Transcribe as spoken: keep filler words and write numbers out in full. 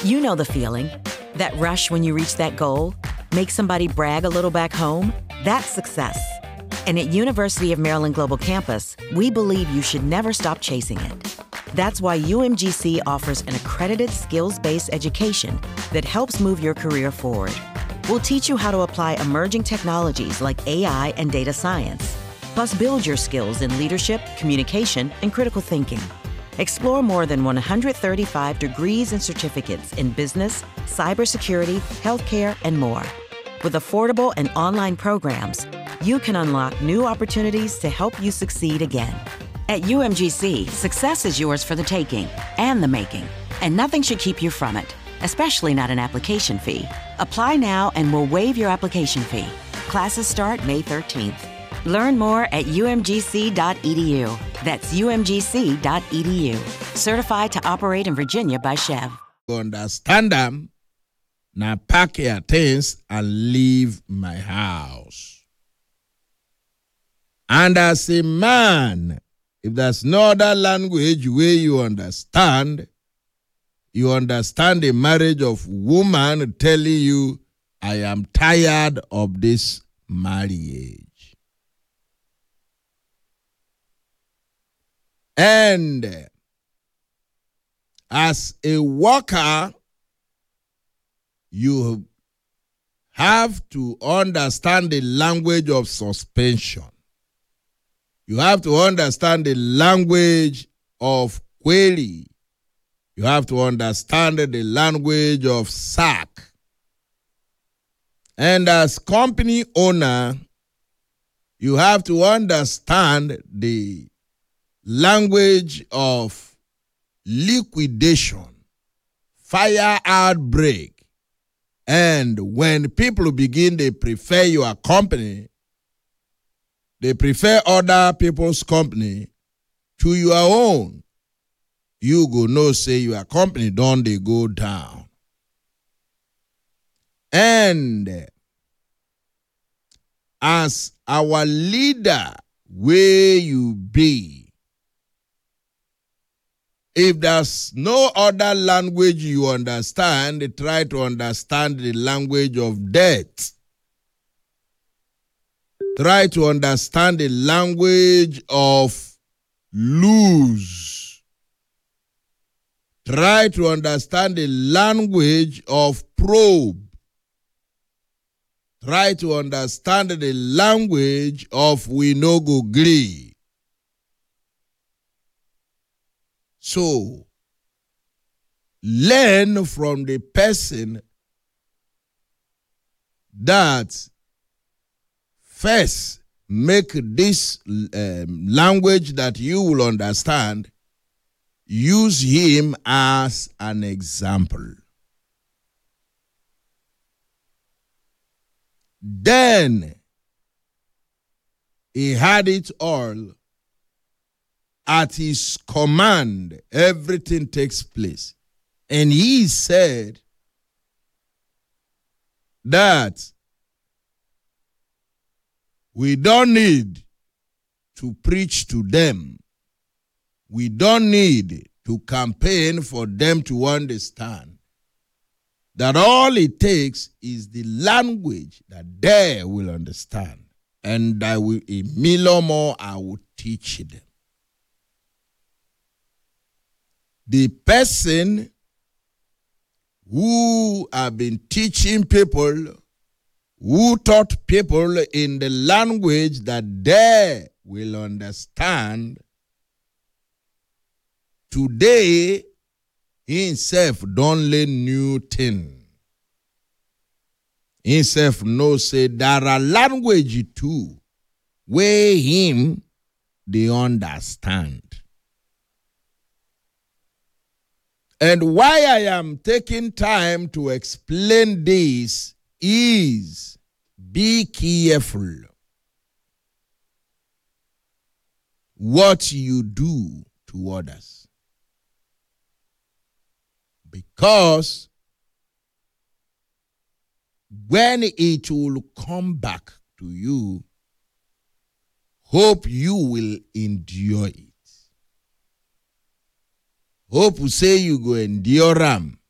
You know the feeling. That rush when you reach that goal? Make somebody brag a little back home? That's success. And at University of Maryland Global Campus, we believe you should never stop chasing it. That's why U M G C offers an accredited skills-based education that helps move your career forward. We'll teach you how to apply emerging technologies like A I and data science, plus build your skills in leadership, communication, and critical thinking. Explore more than one hundred thirty-five degrees and certificates in business, cybersecurity, healthcare, and more. With affordable and online programs, you can unlock new opportunities to help you succeed again. At U M G C, success is yours for the taking and the making, and nothing should keep you from it, especially not an application fee. Apply now and we'll waive your application fee. Classes start May thirteenth. Learn more at U M G C dot E D U. That's U M G C dot E D U. Certified to operate in Virginia by Chev. Understand them. Now pack your things and leave my house. And as a man, if there's no other language where you understand, you understand the marriage of woman telling you, I am tired of this marriage. And as a worker, you have to understand the language of suspension. You have to understand the language of query. You have to understand the language of sack. And as company owner, you have to understand the language of liquidation, fire outbreak, and when people begin, they prefer your company, they prefer other people's company to your own, you go no say your company don't they go down. And as our leader, where you be, if there's no other language you understand, try to understand the language of death. Try to understand the language of lose. Try to understand the language of probe. Try to understand the language of we no go gree. So, learn from the person that first make this um, language that you will understand, use him as an example. Then he had it all. At his command, everything takes place. And he said that we don't need to preach to them. We don't need to campaign for them to understand. That all it takes is the language that they will understand. And I will, in Milomo, I will teach them. The person who have been teaching people, who taught people in the language that they will understand, today, he himself don't learn new thing. He himself knows say there are language too, where him they understand. And why I am taking time to explain this is be careful what you do to others. Because when it will come back to you, hope you will endure it. Hope you say you go endure them.